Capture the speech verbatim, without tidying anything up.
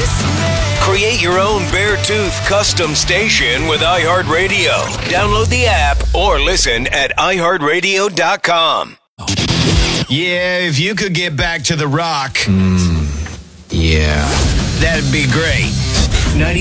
Create your own Beartooth custom station with iHeartRadio. Download the app or listen at i heart radio dot com. Yeah, if you could get back to the rock, mm, yeah, that'd be great.